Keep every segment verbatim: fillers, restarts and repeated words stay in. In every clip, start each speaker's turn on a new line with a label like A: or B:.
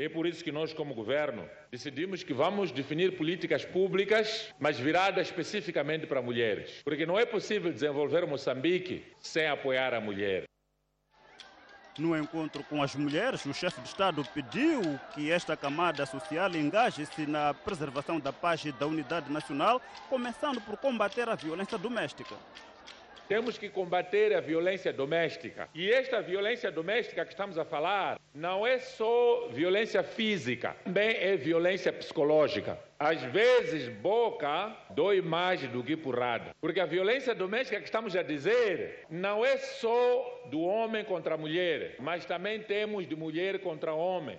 A: É por isso que nós, como governo, decidimos que vamos definir políticas públicas, mas viradas especificamente para mulheres. Porque não é possível desenvolver Moçambique sem apoiar a mulher.
B: No encontro com as mulheres, o chefe de Estado pediu que esta camada social engaje-se na preservação da paz e da unidade nacional, começando por combater a violência doméstica.
A: Temos que combater a violência doméstica. E esta violência doméstica que estamos a falar não é só violência física, também é violência psicológica. Às vezes, boca dói mais do que porrada. Porque a violência doméstica que estamos a dizer não é só do homem contra a mulher, mas também temos de mulher contra homem.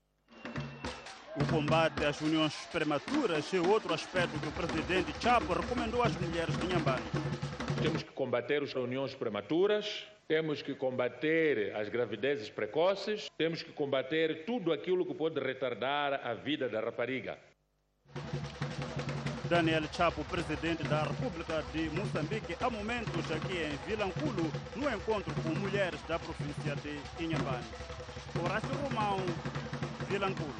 B: O combate às uniões prematuras é outro aspecto que o presidente Chapo recomendou às mulheres de Inhambane.
A: Temos que combater as uniões prematuras, temos que combater as gravidezes precoces, temos que combater tudo aquilo que pode retardar a vida da rapariga.
B: Daniel Chapo, presidente da República de Moçambique, há momentos aqui em Vilanculo, no encontro com mulheres da província de Inhambane. Horácio Romão, Vilanculo.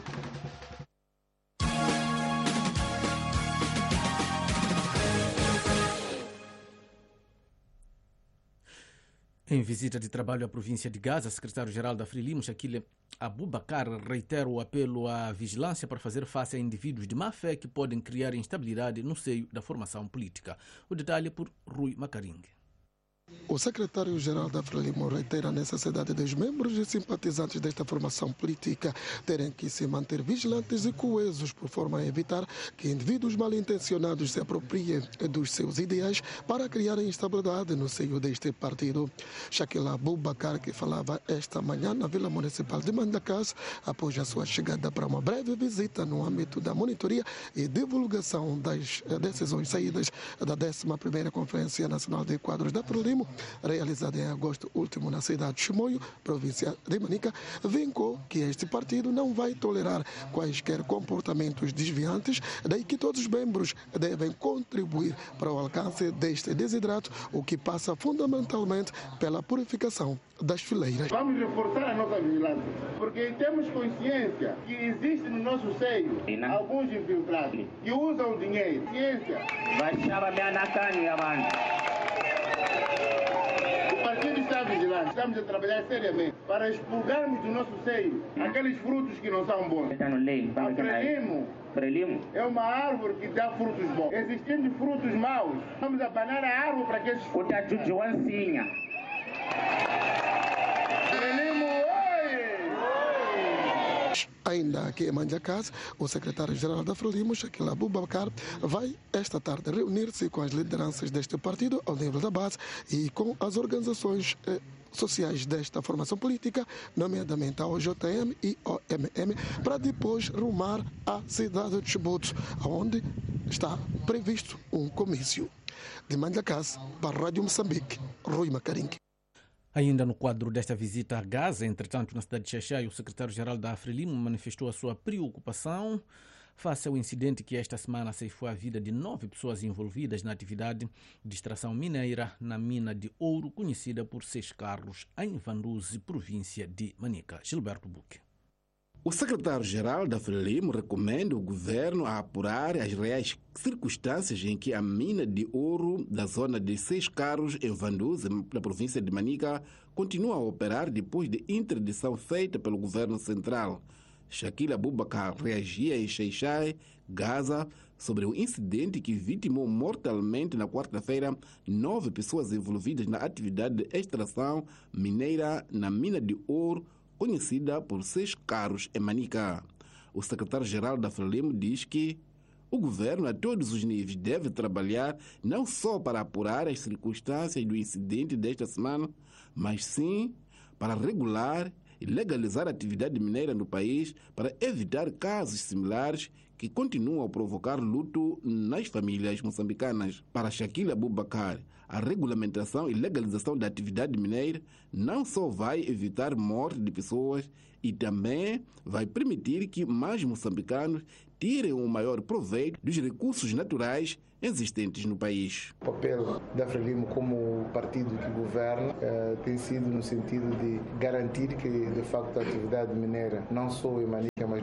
C: Em visita de trabalho à província de Gaza, secretário-geral da Frelimo, Shakil Abubakar, reitera o apelo à vigilância para fazer face a indivíduos de má fé que podem criar instabilidade no seio da formação política. O detalhe é por Rui Macaring.
D: O secretário-geral da Frelimo reitera a necessidade dos membros e simpatizantes desta formação política terem que se manter vigilantes e coesos, por forma a evitar que indivíduos mal intencionados se apropriem dos seus ideais para criar instabilidade no seio deste partido. Shakil Abubakar, que falava esta manhã na Vila Municipal de Mandacás, após a sua chegada para uma breve visita no âmbito da monitoria e divulgação das decisões saídas da décima primeira Conferência Nacional de Quadros da Frelimo, realizada em agosto último na cidade de Chimoio, província de Manica, vincou que este partido não vai tolerar quaisquer comportamentos desviantes, daí que todos os membros devem contribuir para o alcance deste desidrato, o que passa fundamentalmente pela purificação das fileiras.
E: Vamos reforçar a nossa vigilância, porque temos consciência que existe no nosso seio alguns infiltrados que usam dinheiro, ciência. O partido está vigilante, estamos a trabalhar seriamente para expurgarmos do nosso seio aqueles frutos que não são bons. A Frelimo, Frelimo é uma árvore que dá frutos bons. Existindo frutos maus, vamos abanar a árvore para que esses frutos... Frelimo,
D: Ainda aqui em Mandacás, o secretário-geral da Frelimo, Shakil Abubakar, vai esta tarde reunir-se com as lideranças deste partido ao nível da base e com as organizações eh, sociais desta formação política, nomeadamente a O J M e O M M, para depois rumar à cidade de Chibouto, onde está previsto um comício. De Mandacás, para a Rádio Moçambique, Rui Macaring.
C: Ainda no quadro desta visita a Gaza, entretanto, na cidade de Xaxai, o secretário-geral da Frelimo manifestou a sua preocupação face ao incidente que esta semana ceifou a vida de nove pessoas envolvidas na atividade de extração mineira na mina de ouro conhecida por Seis Carros, em Vanduzi, província de Manica. Gilberto Buque.
F: O secretário-geral da Frelimo recomenda o governo a apurar as reais circunstâncias em que a mina de ouro da zona de Seis Carros, em Vanduzi, na província de Manica, continua a operar depois de interdição feita pelo governo central. Shakil Abubakar reagia em Xaixai, Gaza, sobre o incidente que vitimou mortalmente na quarta-feira nove pessoas envolvidas na atividade de extração mineira na mina de ouro conhecida por Seis Carros em Manica. O secretário-geral da Frelimo diz que o governo, a todos os níveis, deve trabalhar não só para apurar as circunstâncias do incidente desta semana, mas sim para regular e legalizar a atividade mineira no país para evitar casos similares que continuam a provocar luto nas famílias moçambicanas. Para Shakil Abubakar, a regulamentação e legalização da atividade mineira não só vai evitar morte de pessoas e também vai permitir que mais moçambicanos tirem o maior proveito dos recursos naturais existentes no país.
G: O papel da Frelimo como partido que governa eh, tem sido no sentido de garantir que, de facto, a atividade mineira, não só em Manica, mas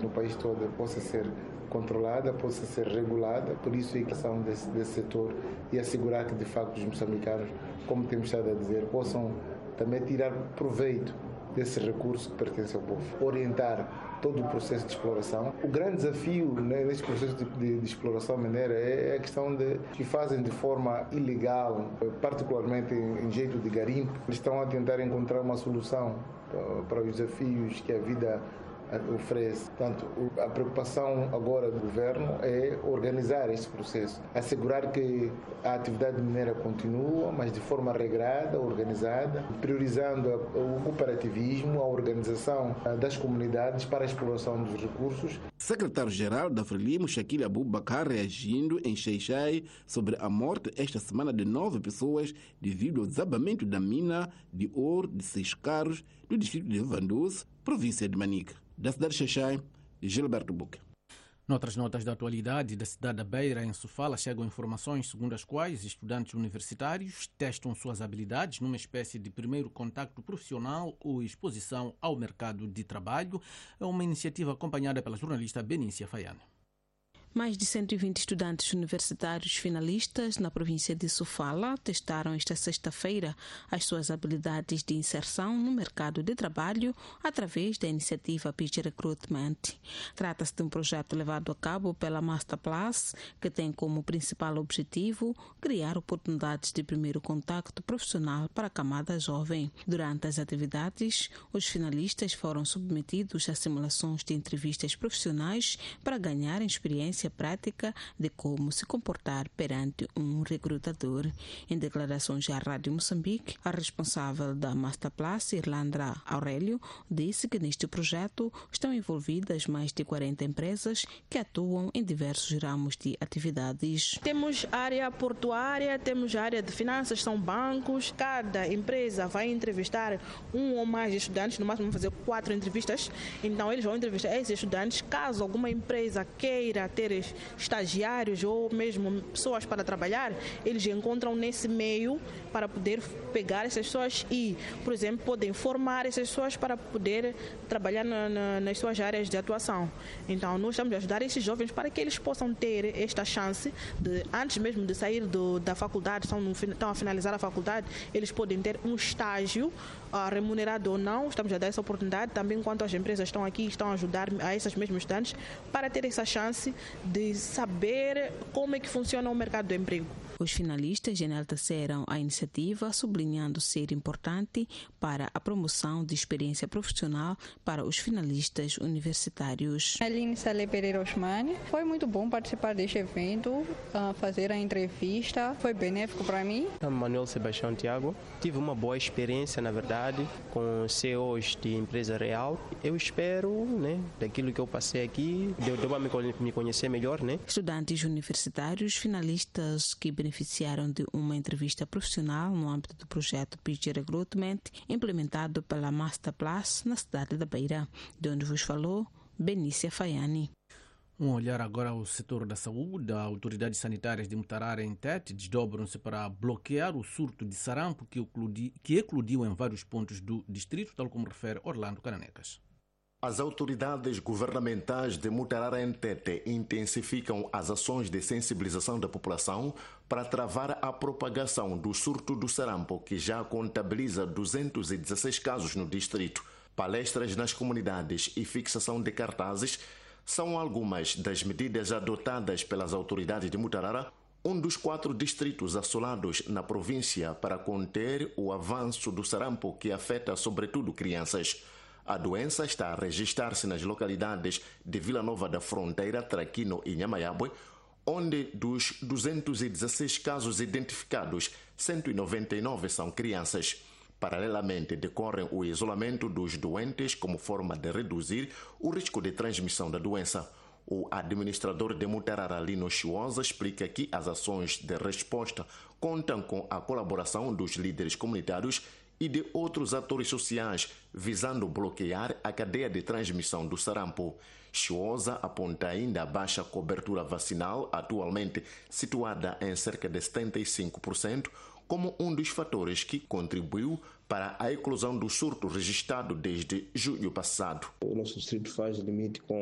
G: no país todo possa ser controlada, possa ser regulada, por isso a questão desse, desse setor e assegurar que de facto os moçambicanos, como temos estado a dizer, possam também tirar proveito desse recurso que pertence ao povo, orientar todo o processo de exploração. O grande desafio, né, nesse processo de, de, de exploração mineira é a questão de que fazem de forma ilegal, particularmente em, em jeito de garimpo. Eles estão a tentar encontrar uma solução para, para os desafios que a vida oferece. Portanto, a preocupação agora do governo é organizar esse processo, assegurar que a atividade mineira continua, mas de forma regrada, organizada, priorizando o cooperativismo, a organização das comunidades para a exploração dos recursos.
F: Secretário-Geral da Frelimo, Shaquille Abubakar, reagindo em Xai-Xai sobre a morte esta semana de nove pessoas devido ao desabamento da mina de ouro de Seis Carros do distrito de Vanduze, província de Manica. Da cidade de Xai-Xai, Gilberto Buque.
C: Noutras notas da atualidade da cidade da Beira, em Sofala, chegam informações segundo as quais estudantes universitários testam suas habilidades numa espécie de primeiro contacto profissional ou exposição ao mercado de trabalho. É uma iniciativa acompanhada pela jornalista Benícia Faiane.
H: Mais de cento e vinte estudantes universitários finalistas na província de Sofala testaram esta sexta-feira as suas habilidades de inserção no mercado de trabalho através da iniciativa P G Recruitment. Trata-se de um projeto levado a cabo pela Masterclass, que tem como principal objetivo criar oportunidades de primeiro contacto profissional para a camada jovem. Durante as atividades, os finalistas foram submetidos a simulações de entrevistas profissionais para ganharem experiência prática de como se comportar perante um recrutador. Em declarações à Rádio Moçambique, a responsável da Masterclass, Irlandra Aurélio, disse que neste projeto estão envolvidas mais de quarenta empresas que atuam em diversos ramos de atividades.
I: Temos área portuária, temos área de finanças, são bancos. Cada empresa vai entrevistar um ou mais estudantes, no máximo vão fazer quatro entrevistas. Então eles vão entrevistar esses estudantes. Caso alguma empresa queira ter estagiários ou mesmo pessoas para trabalhar, eles encontram nesse meio para poder pegar essas pessoas e, por exemplo, podem formar essas pessoas para poder trabalhar na, na, nas suas áreas de atuação. Então, nós estamos a ajudar esses jovens para que eles possam ter esta chance de, antes mesmo de sair do, da faculdade, estão, no, estão a finalizar a faculdade, eles podem ter um estágio uh, remunerado ou não. Estamos a dar essa oportunidade também enquanto as empresas estão aqui, estão a ajudar a esses mesmos estudantes para ter essa chance de saber como é que funciona o mercado do emprego.
H: Os finalistas enalteceram a iniciativa, sublinhando ser importante para a promoção de experiência profissional para os finalistas universitários.
J: Aline Salé Pereira Osmani, foi muito bom participar deste evento, fazer a entrevista, foi benéfico para mim.
K: Manuel Sebastião Tiago, tive uma boa experiência, na verdade, com C E Os de empresa real. Eu espero, né, daquilo que eu passei aqui, deu, deu para me conhecer melhor, né?
H: Estudantes universitários finalistas que beneficiaram de uma entrevista profissional no âmbito do projeto P G Recruitment, implementado pela Masterclass na cidade da Beira, de onde vos falou Benícia Faiane.
C: Um olhar agora ao setor da saúde. As autoridades sanitárias de Mutarara, em Tete, desdobram-se para bloquear o surto de sarampo que eclodiu, que eclodiu em vários pontos do distrito, tal como refere Orlando Cananecas.
L: As autoridades governamentais de Mutarara em Tete intensificam as ações de sensibilização da população para travar a propagação do surto do sarampo, que já contabiliza duzentos e dezesseis casos no distrito. Palestras nas comunidades e fixação de cartazes são algumas das medidas adotadas pelas autoridades de Mutarara, um dos quatro distritos assolados na província, para conter o avanço do sarampo que afeta sobretudo crianças. A doença está a registrar-se nas localidades de Vila Nova da Fronteira, Traquino e Nhamayabwe, onde dos duzentos e dezesseis casos identificados, cento e noventa e nove são crianças. Paralelamente, decorrem o isolamento dos doentes como forma de reduzir o risco de transmissão da doença. O administrador de Mutarara, Lino Chiosa, explica que as ações de resposta contam com a colaboração dos líderes comunitários e de outros atores sociais, visando bloquear a cadeia de transmissão do sarampo. Chiosa aponta ainda a baixa cobertura vacinal, atualmente situada em cerca de setenta e cinco por cento, como um dos fatores que contribuiu para a eclosão do surto registrado desde julho passado.
M: O nosso distrito faz limite com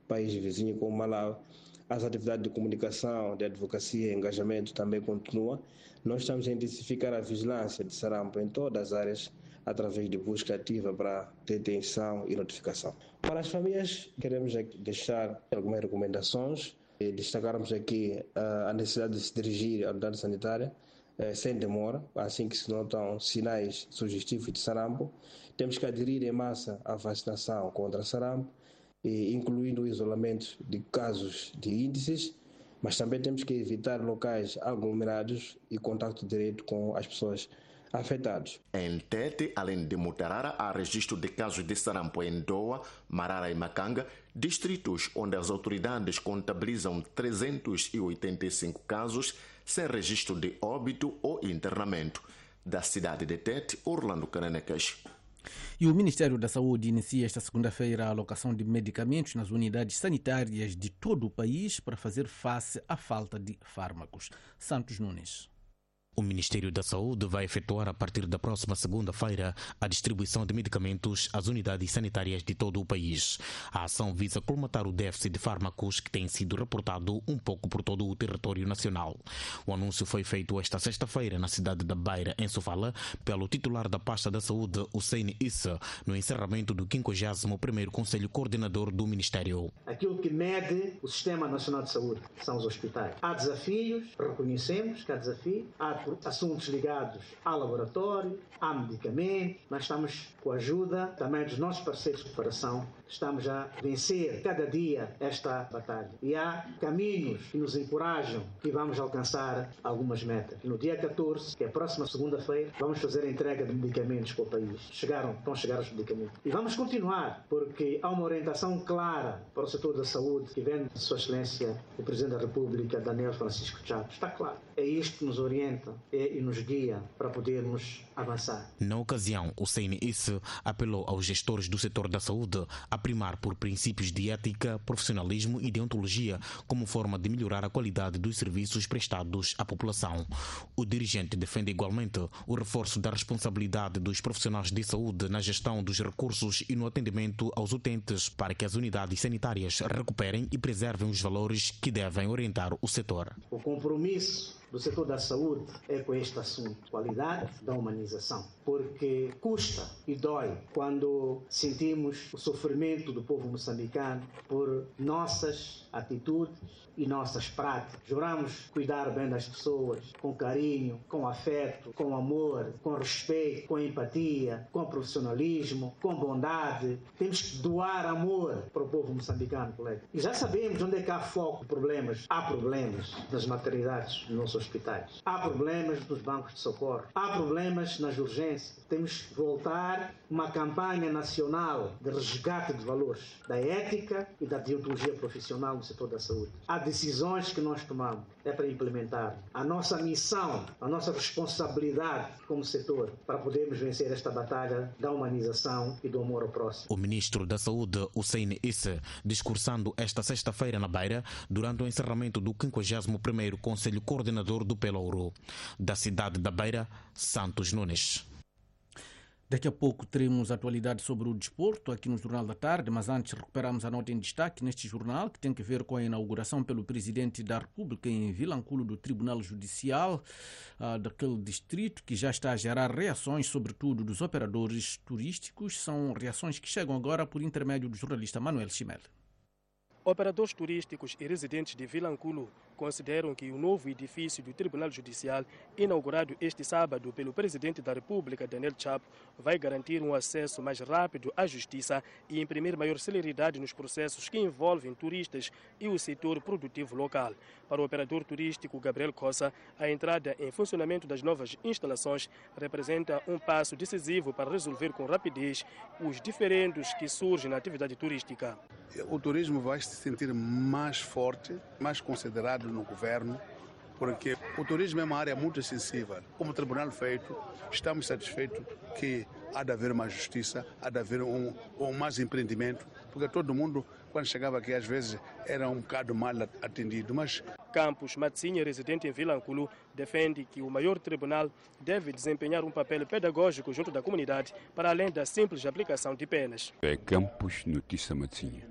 M: país vizinho como Malawi. As atividades de comunicação, de advocacia e engajamento também continuam. Nós estamos a intensificar a vigilância de sarampo em todas as áreas através de busca ativa para detenção e notificação. Para as famílias, queremos deixar algumas recomendações. Destacarmos aqui a necessidade de se dirigir à unidade sanitária sem demora, assim que se notam sinais sugestivos de sarampo. Temos que aderir em massa à vacinação contra sarampo, incluindo o isolamento de casos de índices, mas também temos que evitar locais aglomerados e contato direto com as pessoas afetadas.
L: Em Tete, além de Mutarara, há registro de casos de sarampo em Doa, Marara e Macanga, distritos onde as autoridades contabilizam trezentos e oitenta e cinco casos sem registro de óbito ou internamento. Da cidade de Tete, Orlando Cananecas.
C: E o Ministério da Saúde inicia esta segunda-feira a alocação de medicamentos nas unidades sanitárias de todo o país para fazer face à falta de fármacos. Santos Nunes.
N: O Ministério da Saúde vai efetuar a partir da próxima segunda-feira a distribuição de medicamentos às unidades sanitárias de todo o país. A ação visa colmatar o déficit de fármacos que tem sido reportado um pouco por todo o território nacional. O anúncio foi feito esta sexta-feira na cidade da Beira, em Sofala, pelo titular da pasta da Saúde, Hussein Issa, no encerramento do quinquagésimo primeiro Conselho Coordenador do Ministério.
O: Aquilo que mede o Sistema Nacional de Saúde são os hospitais. Há desafios, reconhecemos que há desafios, há assuntos ligados ao laboratório, há medicamentos. Nós estamos com a ajuda também dos nossos parceiros de cooperação, estamos a vencer cada dia esta batalha. E há caminhos que nos encorajam que vamos alcançar algumas metas. No dia catorze, que é a próxima segunda-feira, vamos fazer a entrega de medicamentos para o país. Chegaram, estão a chegar os medicamentos. E vamos continuar, porque há uma orientação clara para o setor da saúde que vem de Sua Excelência, o Presidente da República, Daniel Francisco Chapo. Está claro. É isto que nos orienta e nos guia para podermos avançar.
N: Na ocasião, o Hussein Issa apelou aos gestores do setor da saúde a primar por princípios de ética, profissionalismo e deontologia como forma de melhorar a qualidade dos serviços prestados à população. O dirigente defende igualmente o reforço da responsabilidade dos profissionais de saúde na gestão dos recursos e no atendimento aos utentes para que as unidades sanitárias recuperem e preservem os valores que devem orientar o setor.
O: O compromisso do setor da saúde é com este assunto, qualidade da humanização, porque custa e dói quando sentimos o sofrimento do povo moçambicano por nossas atitudes e nossas práticas. Juramos cuidar bem das pessoas com carinho, com afeto, com amor, com respeito, com empatia, com profissionalismo, com bondade. Temos que doar amor para o povo moçambicano, colega. E já sabemos onde é que há foco de problemas. Há problemas nas maternidades dos nossos hospitais. Há problemas nos bancos de socorro. Há problemas nas urgências. Temos que voltar uma campanha nacional de resgate de valores, da ética e da deontologia profissional no setor da saúde. Há decisões que nós tomamos, é para implementar. A nossa missão, a nossa responsabilidade como setor para podermos vencer esta batalha da humanização e do amor ao próximo.
N: O ministro da Saúde, Hussein Issa, discursando esta sexta-feira na Beira, durante o encerramento do quinquagésimo primeiro Conselho Coordenador do Pelouro. Da cidade da Beira, Santos Nunes.
C: Daqui a pouco teremos atualidade sobre o desporto aqui no Jornal da Tarde, mas antes recuperamos a nota em destaque neste jornal que tem a ver com a inauguração pelo Presidente da República em Vilanculo do Tribunal Judicial uh, daquele distrito, que já está a gerar reações, sobretudo dos operadores turísticos. São reações que chegam agora por intermédio do jornalista Manuel Chimel.
P: Operadores turísticos e residentes de Vilanculo consideram que o novo edifício do Tribunal Judicial, inaugurado este sábado pelo Presidente da República, Daniel Chapo, vai garantir um acesso mais rápido à justiça e imprimir maior celeridade nos processos que envolvem turistas e o setor produtivo local. Para o operador turístico Gabriel Cossa, a entrada em funcionamento das novas instalações representa um passo decisivo para resolver com rapidez os diferendos que surgem na atividade turística.
Q: O turismo vai se sentir mais forte, mais considerado no governo, porque o turismo é uma área muito sensível. Como tribunal feito, estamos satisfeitos que há de haver mais justiça, há de haver um, um mais empreendimento, porque todo mundo, quando chegava aqui, às vezes era um bocado mal atendido. Mas
P: Campos Matsinha, residente em Vilanculo, defende que o maior tribunal deve desempenhar um papel pedagógico junto da comunidade, para além da simples aplicação de penas.
R: É Campos Notícia Matsinha.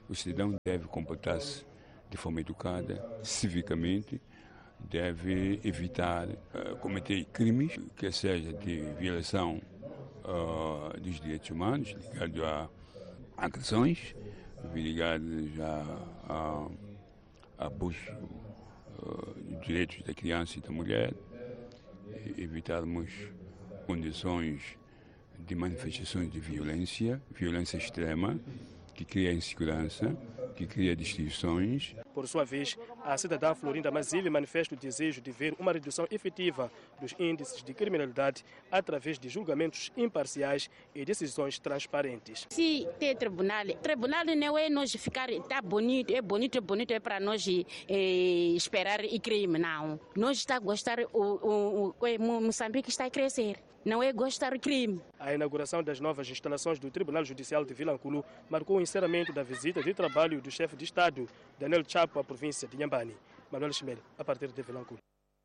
R: O cidadão deve comportar-se de forma educada, civicamente, deve evitar uh, cometer crimes, que seja de violação uh, dos direitos humanos, ligado a agressões, ligados a, a, a abuso uh, dos direitos da criança e da mulher, e evitarmos condições de manifestações de violência, violência extrema, que cria insegurança, que cria distinções.
P: Por sua vez, a cidadã Florinda Mazili manifesta o desejo de ver uma redução efetiva dos índices de criminalidade através de julgamentos imparciais e decisões transparentes.
S: Se tem tribunal, tribunal não é nós ficar, está bonito, é bonito, é bonito, é para nós é, esperar e crime, não. Nós está a gostar, o, o, o Moçambique está a crescer. Não é gostar de crime.
P: A inauguração das novas instalações do Tribunal Judicial de Vilanculo marcou o encerramento da visita de trabalho do chefe de Estado, Daniel Chapo, à província de Inhambane. Manuel Chimel, a partir de Vilanculo.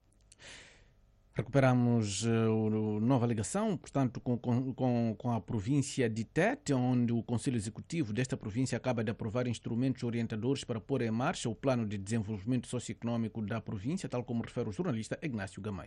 C: Recuperamos uh, nova ligação, portanto, com, com, com a província de Tete, onde o Conselho Executivo desta província acaba de aprovar instrumentos orientadores para pôr em marcha o plano de desenvolvimento socioeconómico da província, tal como refere o jornalista Ignácio Gamay.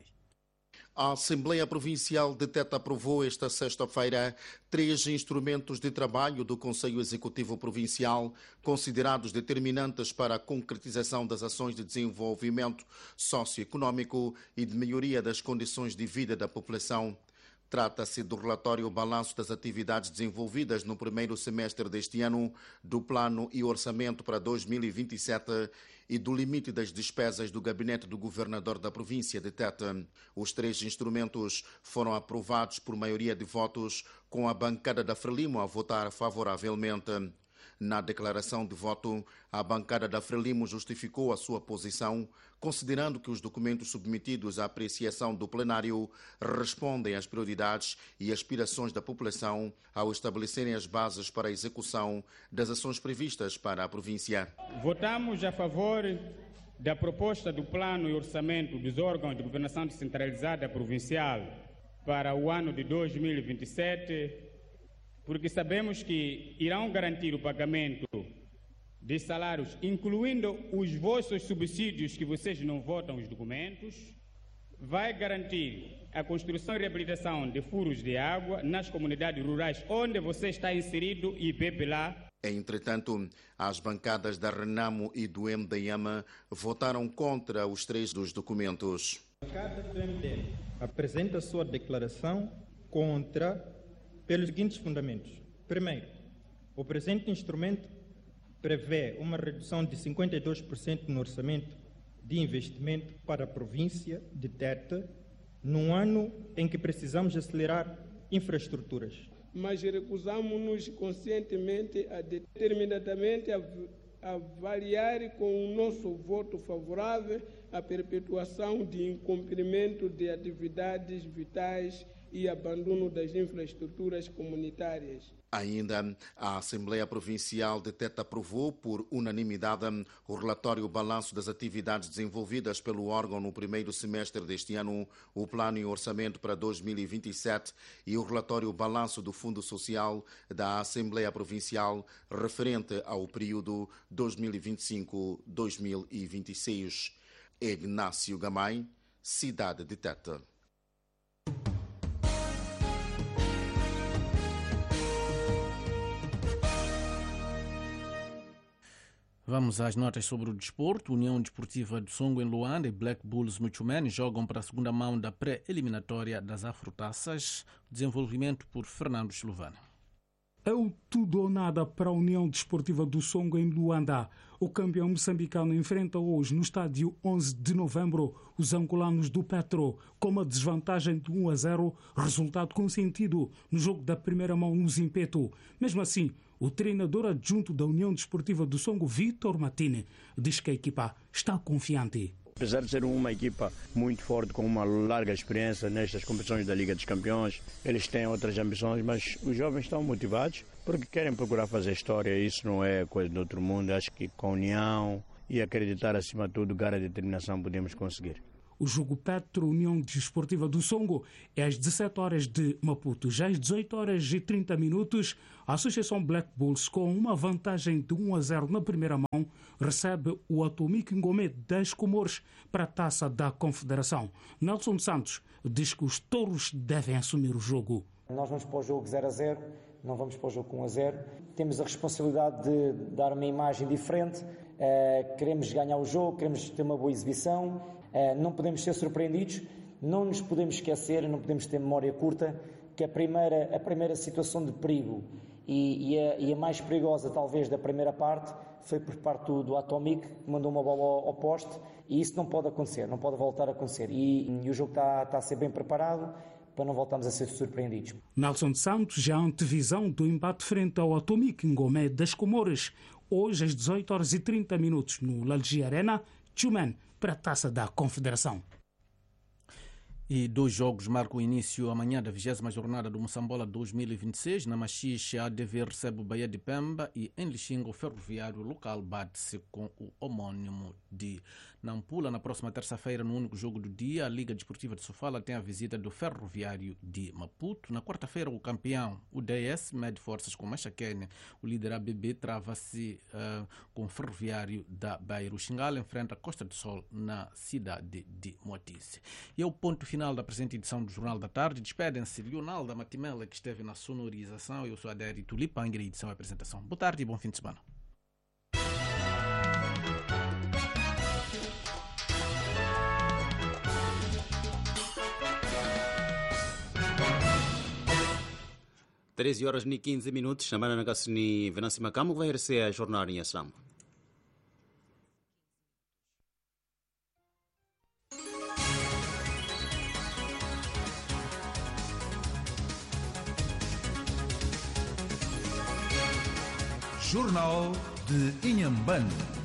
T: A Assembleia Provincial de Tete aprovou esta sexta-feira três instrumentos de trabalho do Conselho Executivo Provincial considerados determinantes para a concretização das ações de desenvolvimento socioeconómico e de melhoria das condições de vida da população. Trata-se do relatório Balanço das Atividades Desenvolvidas no primeiro semestre deste ano, do Plano e Orçamento para dois mil e vinte e sete e do limite das despesas do gabinete do governador da província de Tete. Os três instrumentos foram aprovados por maioria de votos, com a bancada da Frelimo a votar favoravelmente. Na declaração de voto, a bancada da Frelimo justificou a sua posição, considerando que os documentos submetidos à apreciação do plenário respondem às prioridades e aspirações da população ao estabelecerem as bases para a execução das ações previstas para a província.
U: Votamos a favor da proposta do Plano e Orçamento dos órgãos de governação descentralizada provincial para o ano de dois mil e vinte e sete, porque sabemos que irão garantir o pagamento de salários, incluindo os vossos subsídios que vocês não votam os documentos, vai garantir a construção e reabilitação de furos de água nas comunidades rurais onde você está inserido e bebe lá.
T: Entretanto, as bancadas da Renamo e do M D M votaram contra os três dos documentos.
V: A bancada do M D M apresenta sua declaração contra pelos seguintes fundamentos. Primeiro, o presente instrumento prevê uma redução de cinquenta e dois por cento no orçamento de investimento para a província de Tete, num ano em que precisamos acelerar infraestruturas.
W: Mas recusamos-nos conscientemente a determinadamente a avaliar com o nosso voto favorável a perpetuação de incumprimento de atividades vitais e abandono das infraestruturas comunitárias.
T: Ainda, a Assembleia Provincial de Tete aprovou por unanimidade o relatório Balanço das Atividades Desenvolvidas pelo órgão no primeiro semestre deste ano, o Plano e Orçamento para dois mil e vinte e sete e o relatório Balanço do Fundo Social da Assembleia Provincial referente ao período dois mil e vinte e cinco a dois mil e vinte e seis. Ignácio Gamay, Cidade de Tete.
C: Vamos às notas sobre o desporto. União Desportiva de Songo em Luanda e Black Bulls no Tchumene jogam para a segunda mão da pré-eliminatória das Afrotaças. Desenvolvimento por Fernando Silvana.
X: É o tudo ou nada para a União Desportiva do Songo em Luanda. O campeão moçambicano enfrenta hoje no estádio onze de novembro os angolanos do Petro com uma desvantagem de um a zero, resultado consentido no jogo da primeira mão no Zimpeto. Mesmo assim, o treinador adjunto da União Desportiva do Songo, Vitor Matine, diz que a equipa está confiante.
Y: Apesar de ser uma equipa muito forte, com uma larga experiência nestas competições da Liga dos Campeões, eles têm outras ambições, mas os jovens estão motivados porque querem procurar fazer história. Isso não é coisa do outro mundo. Acho que com união e acreditar acima de tudo, garra e determinação podemos conseguir.
X: O jogo Petro União Desportiva do Songo é às dezessete horas de Maputo. Já às dezoito horas e trinta minutos, a Associação Black Bulls, com uma vantagem de um a zero na primeira mão, recebe o Atomic Ngomé das Comores para a Taça da Confederação. Nelson Santos diz que os touros devem assumir o jogo.
A: Nós vamos para o jogo zero a zero, não vamos para o jogo um a zero. Temos a responsabilidade de dar uma imagem diferente. Uh, queremos ganhar o jogo, queremos ter uma boa exibição. Uh, não podemos ser surpreendidos, não nos podemos esquecer, não podemos ter memória curta, que a primeira, a primeira situação de perigo e, e, a, e a mais perigosa talvez da primeira parte foi por parte do, do Atomic, que mandou uma bola ao, ao poste, e isso não pode acontecer, não pode voltar a acontecer. E, e o jogo está, está a ser bem preparado para não voltarmos a ser surpreendidos.
X: Nelson Santos, já a antevisão do embate frente ao Atomic Ngomé das Comores, hoje às dezoito horas e trinta minutos no Lalji Arena, Tchumen, para a Taça da Confederação.
C: E dois jogos marcam o início amanhã da vigésima jornada do Moçambola dois mil e vinte e seis. Na Machixe, a A D V recebe o Bahia de Pemba e em Lixinga o Ferroviário local bate-se com o homónimo de Nampula. Na próxima terça-feira, no único jogo do dia, a Liga Desportiva de Sofala tem a visita do Ferroviário de Maputo. Na quarta-feira, o campeão, o D S, mede forças com Machaquene. O líder A B B trava-se uh, com o Ferroviário da Beira. O Xingala enfrenta a Costa do Sol na cidade de Moatize. E é o ponto final final da presente edição do Jornal da Tarde. Despedem-se Leonardo Matimela, que esteve na sonorização. Eu sou Adério Tulipangue, edição e apresentação. Boa tarde e bom fim de semana.
B: treze horas e quinze minutos. Chamada na Cassini Venâncio Macamo vai receber a jornada em ação.
D: Jornal de Inhambane.